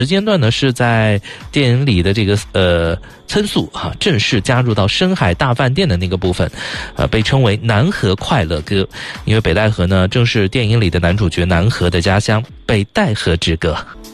时间段呢是在电影里的这个曾素正式加入到深海大饭店的那个部分，被称为南河快乐歌，因为北戴河呢正是电影里的男主角南河的家乡，北戴河之歌。